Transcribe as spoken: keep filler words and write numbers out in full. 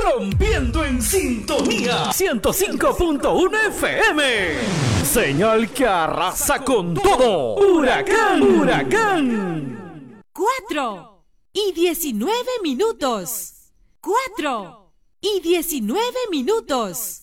rompiendo en sintonía ciento cinco punto uno F M. Señal que arrasa con todo. Huracán, huracán. Cuatro y diecinueve minutos. Cuatro y diecinueve minutos.